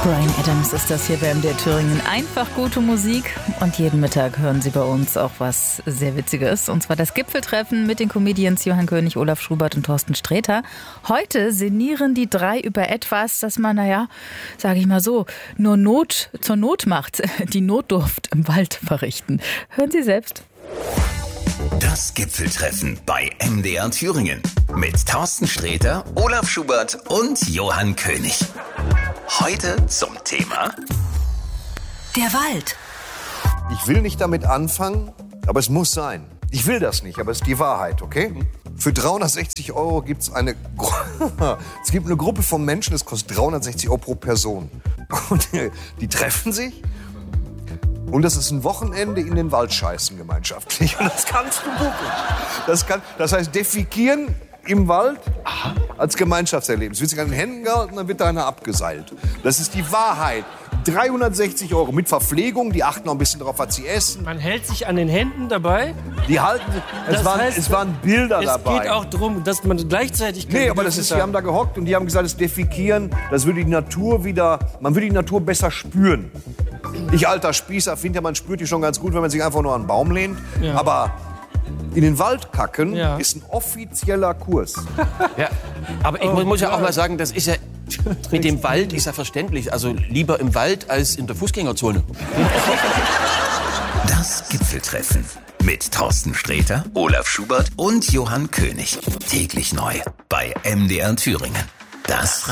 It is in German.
Bryan Adams ist das hier bei MDR Thüringen. Einfach gute Musik. Und jeden Mittag hören Sie bei uns auch was sehr Witziges. Und zwar das Gipfeltreffen mit den Comedians Johann König, Olaf Schubert und Thorsten Sträter. Heute sinnieren die drei über etwas, das man, sage ich mal so, nur zur Not macht. Die Notdurft im Wald verrichten. Hören Sie selbst. Das Gipfeltreffen bei MDR Thüringen mit Thorsten Sträter, Olaf Schubert und Johann König. Heute zum Thema der Wald. Ich will nicht damit anfangen, aber es muss sein. Ich will das nicht, aber es ist die Wahrheit, okay? Für 360 € gibt es eine Gruppe von Menschen, das kostet 360 € pro Person. Und die treffen sich. Und das ist ein Wochenende in den Wald scheißen gemeinschaftlich. Und das kannst du buchen. Das heißt, defekieren im Wald als Gemeinschaftserlebnis. Wird sich an den Händen gehalten, dann wird da einer abgeseilt. Das ist die Wahrheit. 360 € mit Verpflegung, die achten noch ein bisschen darauf, was sie essen. Man hält sich an den Händen dabei. Die halten, es waren Bilder dabei. Es geht auch darum, dass man gleichzeitig... Nee, aber die haben da gehockt und die haben gesagt, das Defekieren, das würde die Natur man würde die Natur besser spüren. Ich, alter Spießer, finde ja, man spürt die schon ganz gut, wenn man sich einfach nur an einen Baum lehnt. Ja. Aber in den Wald kacken ist ein offizieller Kurs. Ja, aber ich muss ja auch mal sagen, das ist ja... Mit dem Wald ist ja verständlich. Also lieber im Wald als in der Fußgängerzone. Das Gipfeltreffen mit Thorsten Sträter, Olaf Schubert und Johann König. Täglich neu bei MDR Thüringen. Das